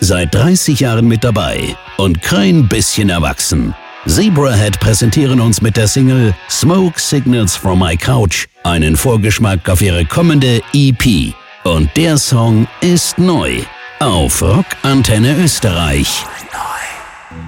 Seit 30 Jahren mit dabei und kein bisschen erwachsen. Zebrahead präsentieren uns mit der Single Smoke Signals from My Couch einen Vorgeschmack auf ihre kommende EP. Und der Song ist neu auf Rock Antenne Österreich.